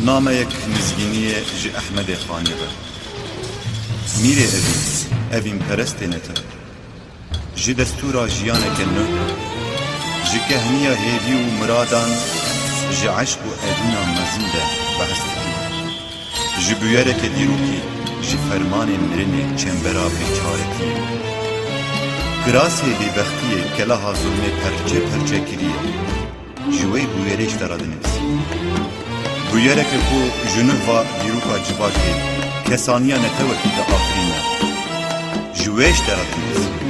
نامەیەک نزگینیە ji Ehmedê Xanê ve. Mîrê evîn perestênete. Ji destûra jiyaneke nû, ji kehniya hêvî û miradan, ji eşq û edîna mezin de behs dikir. Ji bûyereke dîrokî, ji fermanê mirinê çembera bêçaretiyê. Kirasê bêbextiyê kelaha zulmê perçe perçe kiriye. Ji wê bûyerê ji te re dinivîsî. Bûyereke ku ji nû va dîroka civakê kesaniya netewekî de afirîne. Ji wê ji te re dinivîsî.